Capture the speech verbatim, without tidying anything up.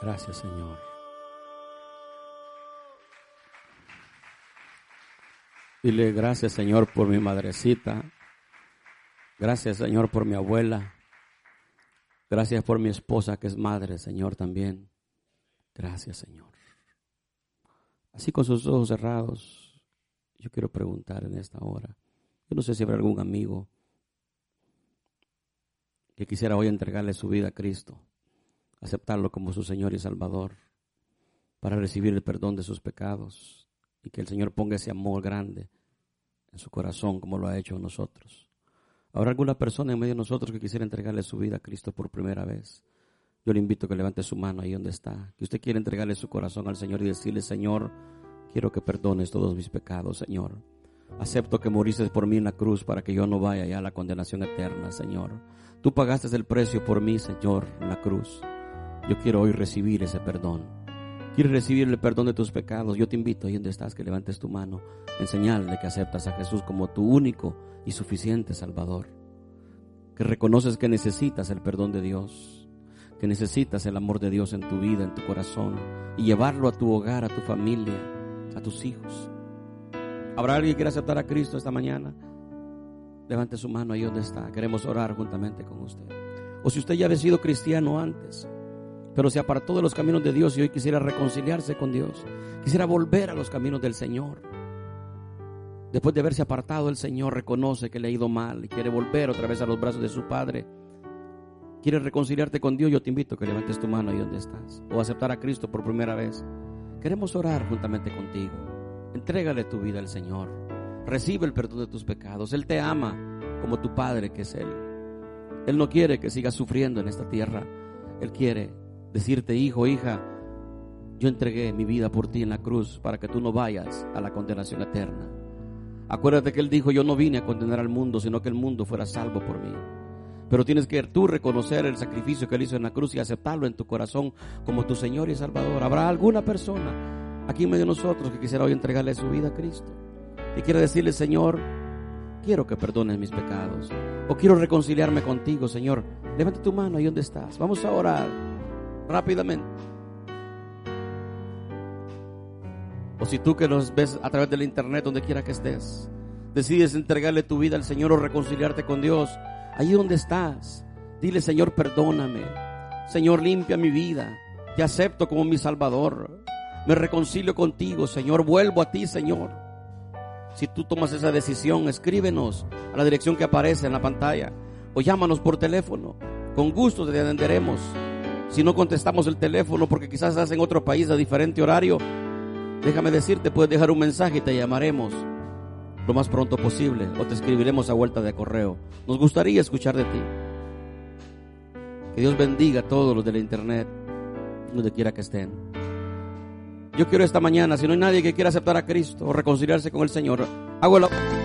Gracias, Señor. Dile gracias, Señor, por mi madrecita. Gracias, Señor, por mi abuela. Gracias por mi esposa, que es madre, Señor, también. Gracias, Señor. Así con sus ojos cerrados, yo quiero preguntar en esta hora. Yo no sé si habrá algún amigo que quisiera hoy entregarle su vida a Cristo, aceptarlo como su Señor y Salvador, para recibir el perdón de sus pecados y que el Señor ponga ese amor grande en su corazón como lo ha hecho en nosotros. ¿Habrá alguna persona en medio de nosotros que quisiera entregarle su vida a Cristo por primera vez? Yo le invito a que levante su mano ahí donde está. Que usted quiere entregarle su corazón al Señor y decirle: Señor, quiero que perdones todos mis pecados, Señor. Acepto que moriste por mí en la cruz para que yo no vaya ya a la condenación eterna, Señor. Tú pagaste el precio por mí, Señor, en la cruz. Yo quiero hoy recibir ese perdón. ¿Quieres recibir el perdón de tus pecados? Yo te invito ahí donde estás que levantes tu mano en señal de que aceptas a Jesús como tu único y suficiente Salvador. Que reconoces que necesitas el perdón de Dios, que necesitas el amor de Dios en tu vida, en tu corazón, y llevarlo a tu hogar, a tu familia, a tus hijos. ¿Habrá alguien que quiera aceptar a Cristo esta mañana? Levante su mano ahí donde está. Queremos orar juntamente con usted. O si usted ya había sido cristiano antes, pero se apartó de los caminos de Dios y hoy quisiera reconciliarse con Dios, quisiera volver a los caminos del Señor. Después de haberse apartado, el Señor reconoce que le ha ido mal y quiere volver otra vez a los brazos de su Padre. ¿Quieres reconciliarte con Dios? Yo te invito a que levantes tu mano ahí donde estás, o aceptar a Cristo por primera vez. Queremos orar juntamente contigo. Entrégale tu vida al Señor. Recibe el perdón de tus pecados. Él te ama como tu Padre que es Él. Él no quiere que sigas sufriendo en esta tierra. Él quiere decirte: hijo, hija, yo entregué mi vida por ti en la cruz para que tú no vayas a la condenación eterna. Acuérdate que Él dijo: yo no vine a condenar al mundo, sino que el mundo fuera salvo por mí. Pero tienes que tú reconocer el sacrificio que Él hizo en la cruz y aceptarlo en tu corazón como tu Señor y Salvador. ¿Habrá alguna persona aquí en medio de nosotros que quisiera hoy entregarle su vida a Cristo y quiere decirle: Señor, quiero que perdones mis pecados, o quiero reconciliarme contigo, Señor? Levanta tu mano ahí donde estás. Vamos a orar rápidamente. O si tú que nos ves a través del internet, donde quiera que estés, decides entregarle tu vida al Señor o reconciliarte con Dios, ahí donde estás, dile: Señor, perdóname. Señor, limpia mi vida. Te acepto como mi Salvador. Me reconcilio contigo, Señor. Vuelvo a ti, Señor. Si tú tomas esa decisión, escríbenos a la dirección que aparece en la pantalla o llámanos por teléfono. Con gusto te atenderemos. Si no contestamos el teléfono porque quizás estás en otro país a diferente horario, déjame decirte, puedes dejar un mensaje y te llamaremos lo más pronto posible, o te escribiremos a vuelta de correo. Nos gustaría escuchar de ti. Que Dios bendiga a todos los de la internet, donde quiera que estén. Yo quiero esta mañana, si no hay nadie que quiera aceptar a Cristo o reconciliarse con el Señor, hago la...